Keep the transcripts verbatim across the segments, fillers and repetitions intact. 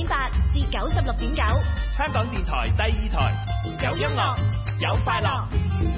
點八至九十六點九， 香港電台第二台，有音樂，有快樂。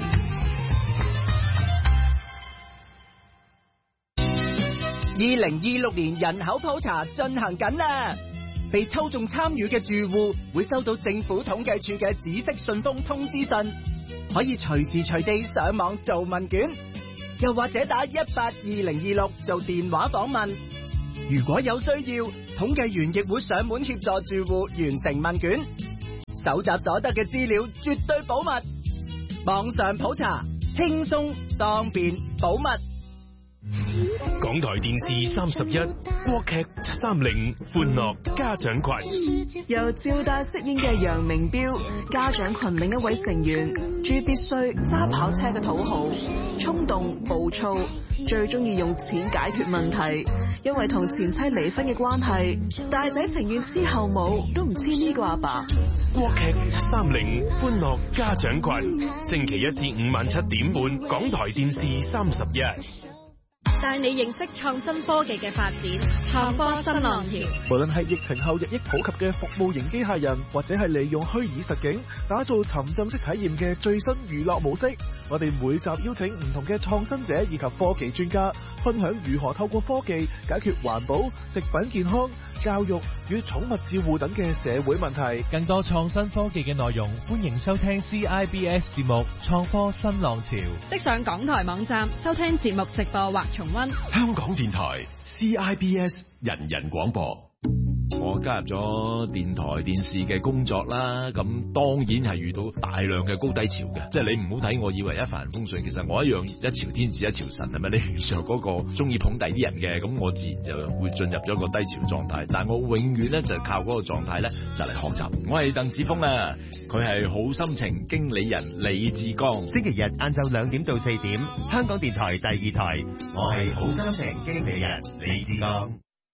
二零二六年人口普查進行緊啦，被抽中參與嘅住戶會收到政府統計處嘅紫色信封通知信，可以隨時隨地上網做問卷，又或者打一八二零二六做電話訪問。如果有需要，統計員亦會上門協助住戶完成問卷，搜集所得嘅資料絕對保密。網上普查，輕鬆方便保密。 港台電視三十一，國劇七三零，歡樂家長群， 由趙大飾演嘅楊明標，家長群另一位成員朱必須，揸跑車嘅土豪，衝動暴躁，最中意用錢解決問題。因為同前妻離婚嘅關係，大仔情願黐後母都唔黐呢個阿爸。 國劇七三零，歡樂家長群，星期一至五晚七點半，港台電視三十一。 帶你認識創新科技嘅發展，創科新浪潮。 無論係疫情後日益普及嘅服務型機械人，或者係利用虛擬實境打造沉浸式體驗嘅最新娛樂模式，我哋每集邀請唔同嘅創新者以及科技專家，分享如何透過科技解決環保、食品健康、教育與寵物照護等嘅社會問題。 更多創新科技嘅內容，歡迎收聽 C I B S 節目《創科新浪潮》。 即上港台網站收聽節目直播或重溫。 香港電台 C I B S 人人廣播。我加入咗電台電視嘅工作啦，咁當然係遇到大量嘅高低潮嘅，即係你唔好睇我以為一帆風順，其實我一樣一朝天子一朝臣，係咪？你遇上嗰個中意捧第啲人嘅，咁我自然就會進入咗一個低潮狀態。但係我永遠咧就係靠嗰個狀態咧就嚟學習。我係鄧子峰啊，佢係好心情經理人李志剛。 星期日晏晝兩點到四點，香港電台第二台，我係好心情經理人李志剛。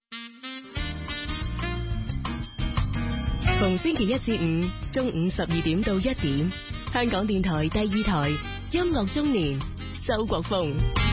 逢星期一至五中午十二點到一點，香港電台第二台音樂中年，周國峰。